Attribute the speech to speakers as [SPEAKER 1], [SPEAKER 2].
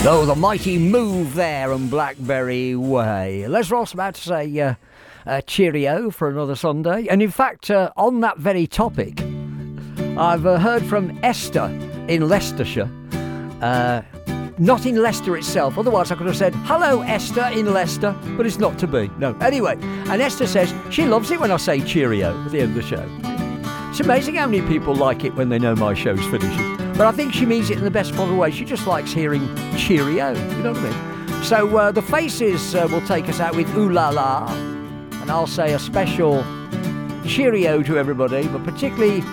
[SPEAKER 1] Oh, the mighty Move there and Blackberry Way. Les Ross about to say cheerio for another Sunday. And in fact, on that very topic, I've heard from Esther in Leicestershire. Not in Leicester itself. Otherwise, I could have said, hello, Esther in Leicester. But it's not to be. No. Anyway, and Esther says she loves it when I say cheerio at the end of the show. It's amazing how many people like it when they know my show's finishing. But I think she means it in the best possible way. She just likes hearing cheerio. You know what I mean? So the Faces will take us out with Ooh La La. And I'll say a special cheerio to everybody, but particularly